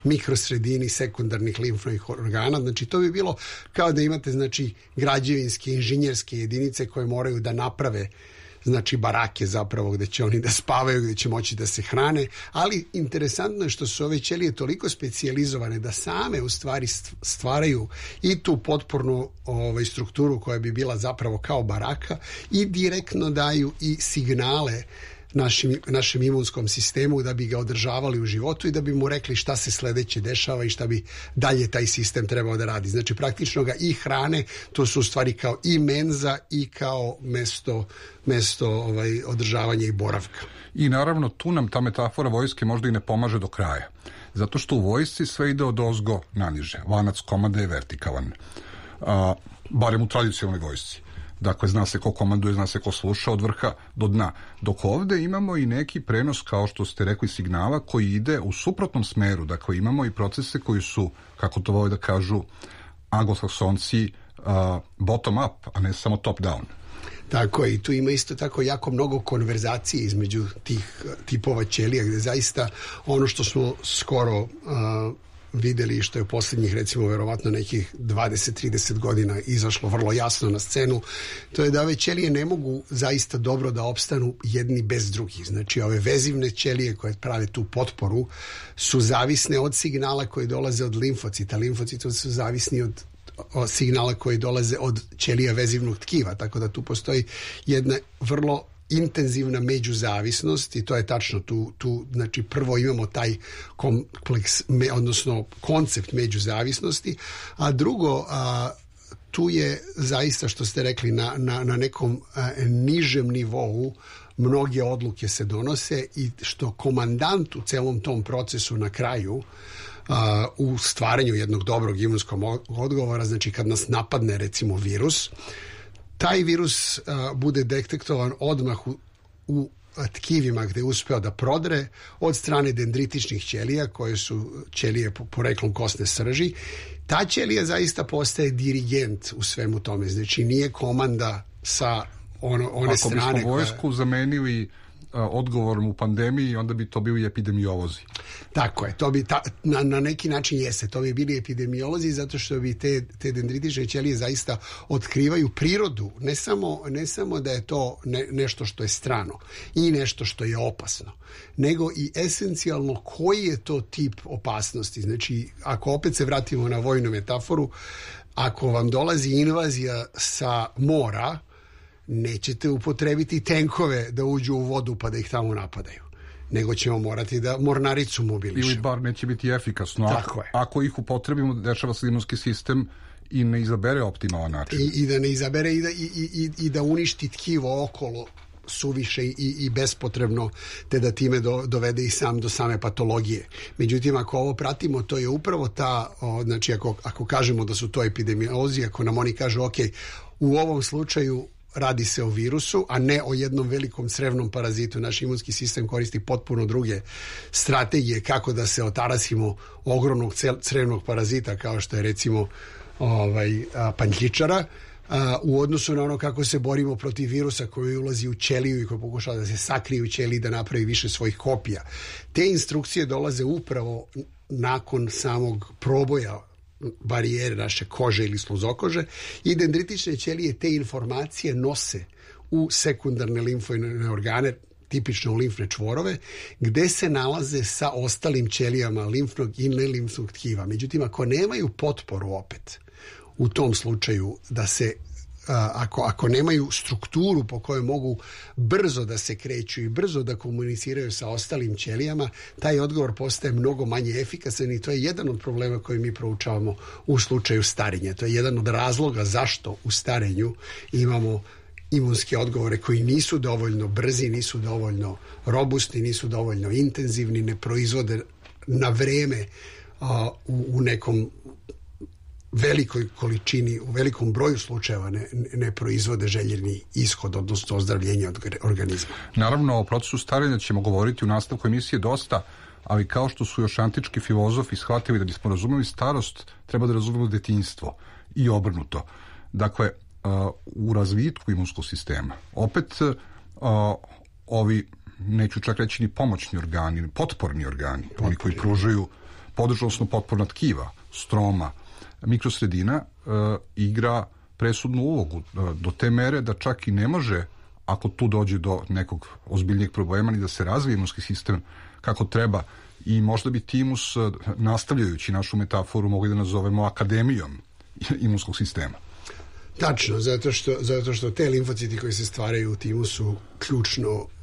mikrosredini sekundarnih limfnih organa. Znači to bi bilo kao da imate znači građevinske, inženjerske jedinice koje moraju da naprave znači barake zapravo gde će oni da spavaju, gde će moći da se hrane, ali interesantno je što su ove ćelije toliko specijalizovane da same u stvari stvaraju i tu potpornu strukturu koja bi bila zapravo kao baraka i direktno daju i signale našem imunskom sistemu da bi ga održavali u životu i da bi mu rekli šta se sledeće dešava i šta bi dalje taj sistem trebao da radi. Znači praktično ga i hrane, to su u stvari kao i menza i kao mesto održavanja i boravka. I naravno tu nam ta metafora vojske možda i ne pomaže do kraja. Zato što u vojsci sve ide od ozgo naniže. Lanac komande je vertikalan. Barem u tradicionalnoj vojsci. Dakle, zna se ko komanduje, zna se ko sluša od vrha do dna. Dok ovde imamo i neki prenos, kao što ste rekli, signala koji ide u suprotnom smeru. Dakle, imamo i procese koji su, kako to vole da kažu anglosaksonci, bottom up, a ne samo top down. Tako je, i tu ima isto tako jako mnogo konverzacije između tih tipova ćelija, gde zaista ono što smo skoro videli, što je u posljednjih recimo verovatno nekih 20-30 godina izašlo vrlo jasno na scenu, to je da ove ćelije ne mogu zaista dobro da opstanu jedni bez drugih. Znači ove vezivne ćelije koje prave tu potporu su zavisne od signala koji dolaze od limfocita. Limfociti su zavisni od signala koji dolaze od ćelija vezivnog tkiva, tako da tu postoji jedna vrlo intenzivna međuzavisnost i to je tačno tu znači prvo imamo taj kompleks, odnosno koncept međuzavisnosti, a drugo tu je zaista što ste rekli na nekom nižem nivou mnoge odluke se donose i što komandant u celom tom procesu na kraju u stvaranju jednog dobrog imunskog odgovora, znači kad nas napadne recimo virus, taj virus bude detektovan odmah u tkivima gde je uspeo da prodre od strane dendritičnih ćelija koje su ćelije poreklom kosne srži. Ta ćelija zaista postaje dirigent u svemu tome. Znači nije komanda sa one strane. Ako bismo vojsku zamenili odgovorom u pandemiji, onda bi to bili epidemiolozi. Tako je, to bi na neki način jeste, to bi bili epidemiolozi zato što bi te dendritične ćelije zaista otkrivaju prirodu, ne samo da je to nešto što je strano i nešto što je opasno, nego i esencijalno koji je to tip opasnosti. Znači, ako opet se vratimo na vojnu metaforu, ako vam dolazi invazija sa mora, nećete upotrebiti tenkove da uđu u vodu pa da ih tamo napadaju, nego ćemo morati da mornaricu mobilišemo. Ili bar neće biti efikasno. Tako ako ih upotrebimo, dešava se imunski sistem i ne izabere optimalan način. I da ne izabere i da uništi tkivo okolo suviše i bespotrebno, te da time dovede i sam do same patologije. Međutim, ako ovo pratimo, to je upravo znači ako kažemo da su to epidemiolozi, ako nam oni kažu ok, u ovom slučaju radi se o virusu, a ne o jednom velikom crevnom parazitu. Naš imunski sistem koristi potpuno druge strategije kako da se otarasimo ogromnog crevnog parazita kao što je recimo panjljičara, u odnosu na ono kako se borimo protiv virusa koji ulazi u ćeliju i koji pokušava da se sakrije u ćeliji da napravi više svojih kopija. Te instrukcije dolaze upravo nakon samog proboja barijere naše kože ili sluzokože i dendritične ćelije te informacije nose u sekundarne limfne organe, tipično u limfne čvorove, gde se nalaze sa ostalim ćelijama limfnog i nelimfnog tkiva. Međutim, ako nemaju potporu opet, u tom slučaju da se ako nemaju strukturu po kojoj mogu brzo da se kreću i brzo da komuniciraju sa ostalim ćelijama, taj odgovor postaje mnogo manje efikasan i to je jedan od problema koji mi proučavamo u slučaju starenja. To je jedan od razloga zašto u starenju imamo imunske odgovore koji nisu dovoljno brzi, nisu dovoljno robustni, nisu dovoljno intenzivni, ne proizvode na vreme u nekom velikoj količini, u velikom broju slučajeva ne proizvode željeni ishod, odnosno ozdravljenje organizma. Naravno, o procesu starenja ćemo govoriti u nastavku emisije dosta, ali kao što su još antički filozofi shvatili da bismo razumeli starost, treba da razumemo detinjstvo i obrnuto. Dakle, u razvitku imunskog sistema, opet neću čak reći ni pomoćni organi, potporni organi, oni koji pružaju podržnosno potporna tkiva, stroma, mikrosredina igra presudnu ulogu do te mere da čak i ne može, ako tu dođe do nekog ozbiljnijeg problema, ni da se razvije imunski sistem kako treba, i možda bi timus, nastavljajući našu metaforu, mogli da nazovemo akademijom imunskog sistema. Tačno, zato što te limfociti koji se stvaraju u timusu ključno